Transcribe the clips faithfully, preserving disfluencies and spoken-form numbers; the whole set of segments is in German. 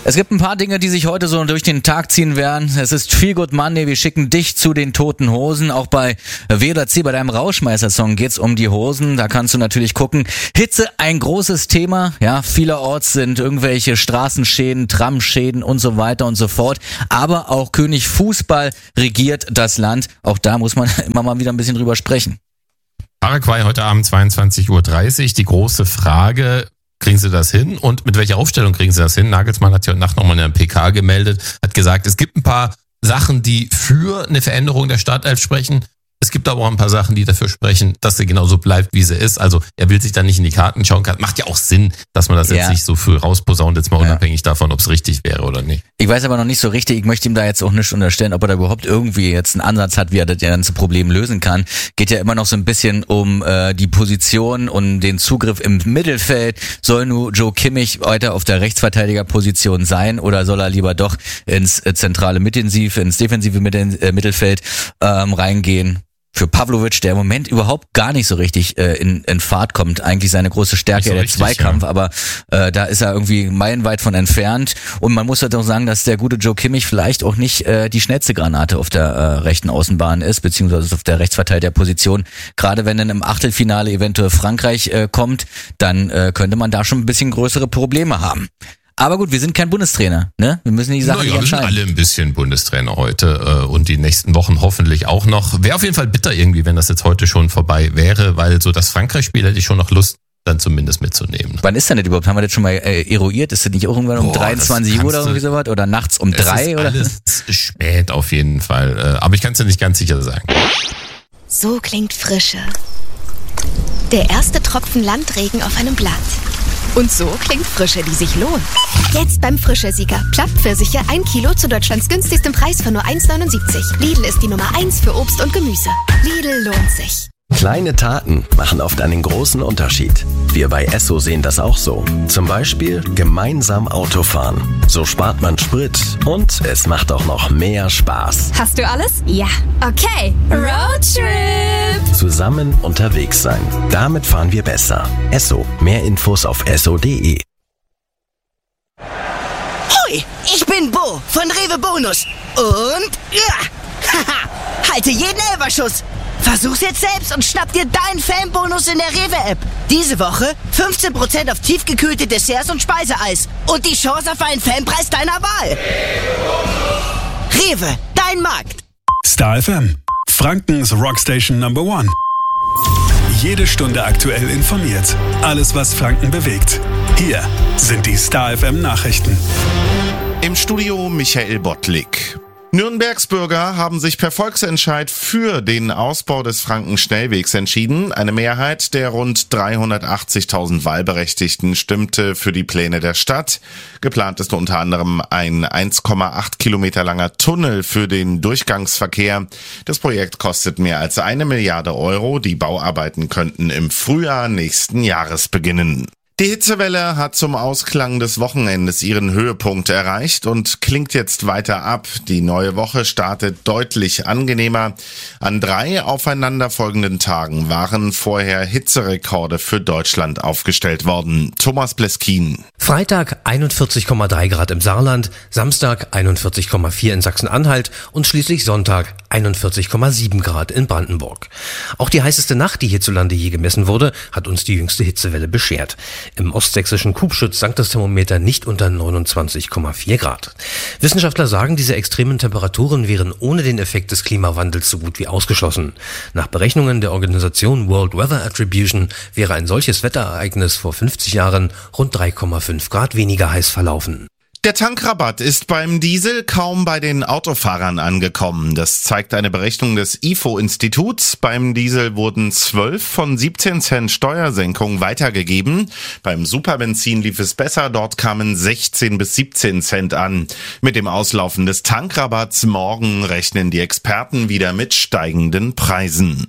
Es gibt ein paar Dinge, die sich heute so durch den Tag ziehen werden. Es ist Feel Good Monday, wir schicken dich zu den Toten Hosen. Auch bei W oder C, bei deinem Rauschmeister-Song geht's um die Hosen. Da kannst du natürlich gucken. Hitze, ein großes Thema. Ja, vielerorts sind irgendwelche Straßenschäden, Tramschäden und so weiter und so fort. Aber auch König Fußball regiert das Land. Auch da muss man immer mal wieder ein bisschen drüber sprechen. Paraguay heute Abend zweiundzwanzig Uhr dreißig. Die große Frage: Kriegen Sie das hin? Und mit welcher Aufstellung kriegen Sie das hin? Nagelsmann hat ja heute Nacht nochmal in der P K gemeldet, hat gesagt, es gibt ein paar Sachen, die für eine Veränderung der Startelf sprechen. Es gibt aber auch ein paar Sachen, die dafür sprechen, dass sie genauso bleibt, wie sie ist. Also er will sich da nicht in die Karten schauen. Macht ja auch Sinn, dass man das ja. jetzt nicht so früh rausposaunt, jetzt mal ja. unabhängig davon, ob es richtig wäre oder nicht. Ich weiß aber noch nicht so richtig, ich möchte ihm da jetzt auch nicht unterstellen, ob er da überhaupt irgendwie jetzt einen Ansatz hat, wie er das ganze Problem lösen kann. Geht ja immer noch so ein bisschen um äh, die Position und den Zugriff im Mittelfeld. Soll nur Joe Kimmich weiter auf der Rechtsverteidigerposition sein oder soll er lieber doch ins äh, zentrale Mittensiv, ins defensive Mittel, äh, Mittelfeld ähm, reingehen? Für Pavlovic, der im Moment überhaupt gar nicht so richtig äh, in, in Fahrt kommt, eigentlich seine große Stärke, so der richtig, Zweikampf, ja. aber äh, da ist er irgendwie meilenweit von entfernt und man muss halt auch sagen, dass der gute Joe Kimmich vielleicht auch nicht äh, die schnellste Granate auf der äh, rechten Außenbahn ist, beziehungsweise auf der Rechtsverteidigerposition. Gerade wenn dann im Achtelfinale eventuell Frankreich äh, kommt, dann äh, könnte man da schon ein bisschen größere Probleme haben. Aber gut, wir sind kein Bundestrainer, ne? Wir müssen die Sachen naja, nicht entscheiden. Wir sind alle ein bisschen Bundestrainer heute äh, und die nächsten Wochen hoffentlich auch noch. Wäre auf jeden Fall bitter irgendwie, wenn das jetzt heute schon vorbei wäre, weil so das Frankreich-Spiel hätte ich schon noch Lust, dann zumindest mitzunehmen. Wann ist denn das überhaupt? Haben wir das schon mal äh, eruiert? Ist das nicht auch irgendwann um Boah, dreiundzwanzig Uhr oder irgendwie sowas? Oder nachts um drei? Oder? Alles spät auf jeden Fall. Äh, aber ich kann es dir nicht ganz sicher sagen. So klingt Frische. Der erste Tropfen Landregen auf einem Blatt. Und so klingt Frische, die sich lohnt. Jetzt beim Frische-Sieger. Plattpfirsiche ein Kilo zu Deutschlands günstigstem Preis von nur eins neunundsiebzig. Lidl ist die Nummer eins für Obst und Gemüse. Lidl lohnt sich. Kleine Taten machen oft einen großen Unterschied. Wir bei Esso sehen das auch so. Zum Beispiel gemeinsam Autofahren. So spart man Sprit und es macht auch noch mehr Spaß. Hast du alles? Ja. Okay. Roadtrip! Zusammen unterwegs sein. Damit fahren wir besser. Esso. Mehr Infos auf esso punkt de. Hoi, ich bin Bo von Rewe Bonus. Und ja, haha, halte jeden Elferschuss. Versuch's jetzt selbst und schnapp dir deinen Fanbonus in der Rewe-App. Diese Woche fünfzehn Prozent auf tiefgekühlte Desserts und Speiseeis. Und die Chance auf einen Fanpreis deiner Wahl. Rewe, dein Markt. Star F M, Frankens Rockstation Number One. Jede Stunde aktuell informiert. Alles, was Franken bewegt. Hier sind die Star F M Nachrichten. Im Studio Michael Bottlik. Nürnbergs Bürger haben sich per Volksentscheid für den Ausbau des Frankenschnellwegs entschieden. Eine Mehrheit der rund dreihundertachtzigtausend Wahlberechtigten stimmte für die Pläne der Stadt. Geplant ist unter anderem ein eins Komma acht Kilometer langer Tunnel für den Durchgangsverkehr. Das Projekt kostet mehr als eine Milliarde Euro. Die Bauarbeiten könnten im Frühjahr nächsten Jahres beginnen. Die Hitzewelle hat zum Ausklang des Wochenendes ihren Höhepunkt erreicht und klingt jetzt weiter ab. Die neue Woche startet deutlich angenehmer. An drei aufeinanderfolgenden Tagen waren vorher Hitzerekorde für Deutschland aufgestellt worden. Thomas Bleskin. Freitag einundvierzig Komma drei Grad im Saarland, Samstag einundvierzig Komma vier in Sachsen-Anhalt und schließlich Sonntag einundvierzig Komma sieben Grad in Brandenburg. Auch die heißeste Nacht, die hierzulande je gemessen wurde, hat uns die jüngste Hitzewelle beschert. Im ostsächsischen Kubschütz sank das Thermometer nicht unter neunundzwanzig Komma vier Grad. Wissenschaftler sagen, diese extremen Temperaturen wären ohne den Effekt des Klimawandels so gut wie ausgeschlossen. Nach Berechnungen der Organisation World Weather Attribution wäre ein solches Wetterereignis vor fünfzig Jahren rund drei Komma fünf Grad weniger heiß verlaufen. Der Tankrabatt ist beim Diesel kaum bei den Autofahrern angekommen. Das zeigt eine Berechnung des I F O-Instituts. Beim Diesel wurden zwölf von siebzehn Cent Steuersenkung weitergegeben. Beim Superbenzin lief es besser. Dort kamen sechzehn bis siebzehn Cent an. Mit dem Auslaufen des Tankrabatts morgen rechnen die Experten wieder mit steigenden Preisen.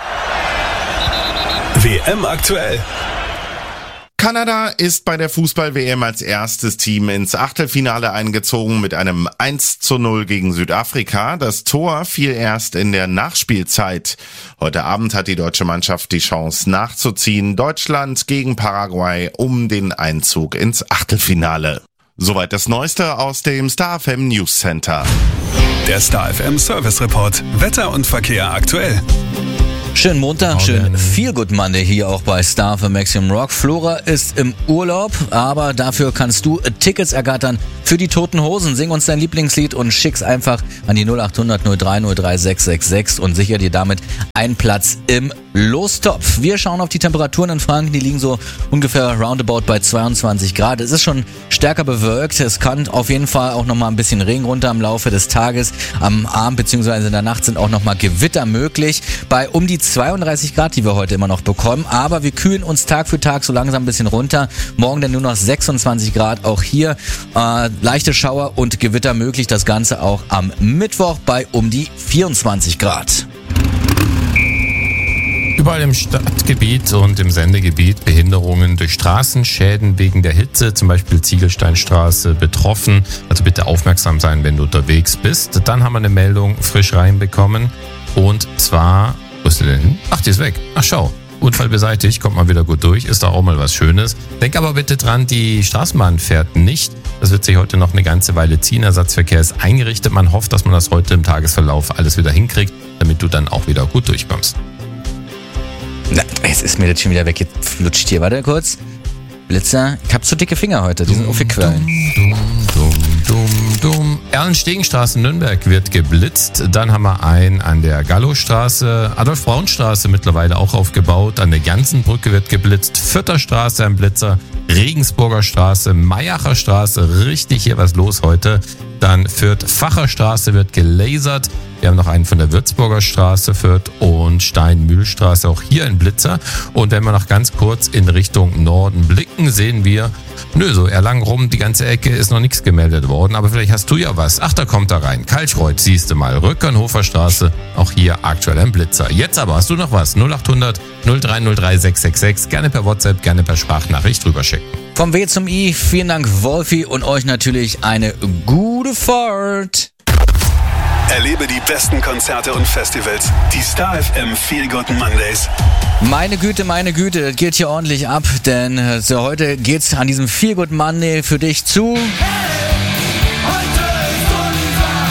W M aktuell. Kanada ist bei der Fußball-W M als erstes Team ins Achtelfinale eingezogen mit einem eins zu null gegen Südafrika. Das Tor fiel erst in der Nachspielzeit. Heute Abend hat die deutsche Mannschaft die Chance nachzuziehen. Deutschland gegen Paraguay um den Einzug ins Achtelfinale. Soweit das Neueste aus dem Star F M News Center. Der Star F M Service Report. Wetter und Verkehr aktuell. Schönen Montag, schön Feel Good Monday hier auch bei Star F M Maximum Rock. Flora ist im Urlaub, aber dafür kannst du Tickets ergattern für die Toten Hosen. Sing uns dein Lieblingslied und schick's einfach an die null acht hundert null drei null drei sechs sechs sechs und sicher dir damit einen Platz im Lostopf. Wir schauen auf die Temperaturen in Franken, die liegen so ungefähr roundabout bei zweiundzwanzig Grad. Es ist schon stärker bewölkt, es kann auf jeden Fall auch nochmal ein bisschen Regen runter im Laufe des Tages. Am Abend bzw. in der Nacht sind auch nochmal Gewitter möglich bei um die zweiunddreißig Grad, die wir heute immer noch bekommen, aber wir kühlen uns Tag für Tag so langsam ein bisschen runter. Morgen dann nur noch sechsundzwanzig Grad, auch hier äh, leichte Schauer und Gewitter möglich, das Ganze auch am Mittwoch bei um die vierundzwanzig Grad. Überall im Stadtgebiet und im Sendegebiet Behinderungen durch Straßenschäden wegen der Hitze, zum Beispiel Ziegelsteinstraße betroffen. Also bitte aufmerksam sein, wenn du unterwegs bist. Dann haben wir eine Meldung frisch reinbekommen und zwar, wo ist die denn hin? Ach, die ist weg. Ach, schau. Unfall beseitigt, kommt mal wieder gut durch, ist doch auch mal was Schönes. Denk aber bitte dran, die Straßenbahn fährt nicht. Das wird sich heute noch eine ganze Weile ziehen. Ersatzverkehr ist eingerichtet. Man hofft, dass man das heute im Tagesverlauf alles wieder hinkriegt, damit du dann auch wieder gut durchkommst. Na, jetzt ist mir das schon wieder weggeflutscht hier. Warte kurz. Blitzer. Ich hab zu dicke Finger heute. Die sind aufgequollen. Dumm, dumm, dumm, dumm. Erlenstegenstraße Nürnberg wird geblitzt. Dann haben wir einen an der Gallowstraße, Adolf-Braun-Straße mittlerweile auch aufgebaut. An der Jansenbrücke wird geblitzt. Fürther Straße ein Blitzer. Regensburger Straße, Mayacher Straße. Richtig hier was los heute. Dann Fürth-Facher Straße wird gelasert. Wir haben noch einen von der Würzburger Straße, Fürth und Steinmühlstraße, auch hier ein Blitzer. Und wenn wir noch ganz kurz in Richtung Norden blicken, sehen wir, nö, so Erlangen rum, die ganze Ecke ist noch nichts gemeldet worden. Aber vielleicht hast du ja was. Ach, da kommt er rein. Kalchreuth, siehst du mal. Röckernhofer Straße, auch hier aktuell ein Blitzer. Jetzt aber, hast du noch was? null acht hundert null drei null drei sechs sechs sechs. Gerne per WhatsApp, gerne per Sprachnachricht drüber schicken. Vom W zum I, vielen Dank Wolfi und euch natürlich eine gute Fahrt. Erlebe die besten Konzerte und Festivals. Die Star F M Feel Good Mondays. Meine Güte, meine Güte, das geht hier ordentlich ab, denn äh, so heute geht's an diesem Feel Good Monday für dich zu... Hey, heute ist unser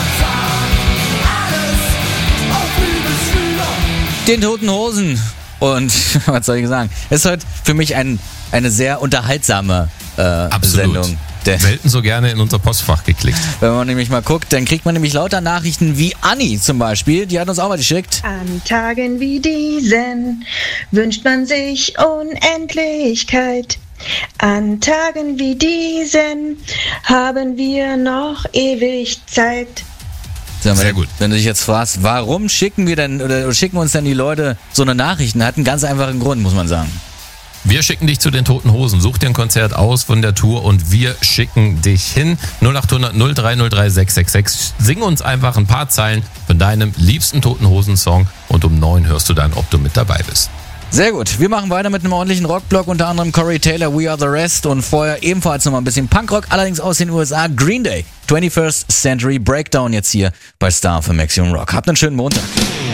Tag. Alles auf Liebesschüler. Den Toten Hosen. Und was soll ich sagen? Es ist heute für mich ein, eine sehr unterhaltsame äh, Absolut. Sendung. Selten so gerne in unser Postfach geklickt. Wenn man nämlich mal guckt, dann kriegt man nämlich lauter Nachrichten wie Anni zum Beispiel. Die hat uns auch mal geschickt. An Tagen wie diesen wünscht man sich Unendlichkeit. An Tagen wie diesen haben wir noch ewig Zeit. Sehr gut. Wenn du dich jetzt fragst, warum schicken wir denn oder schicken uns denn die Leute so eine Nachrichten, hat einen ganz einfachen Grund, muss man sagen. Wir schicken dich zu den Toten Hosen. Such dir ein Konzert aus von der Tour und wir schicken dich hin. null acht hundert null drei null drei sechs sechs sechs. Sing uns einfach ein paar Zeilen von deinem liebsten Toten Hosen-Song und um neun hörst du dann, ob du mit dabei bist. Sehr gut. Wir machen weiter mit einem ordentlichen Rockblock, unter anderem Corey Taylor, We Are The Rest und vorher ebenfalls nochmal ein bisschen Punkrock, allerdings aus den U S A, Green Day, twenty-first Century Breakdown jetzt hier bei Star für Maximum Rock. Habt einen schönen Montag.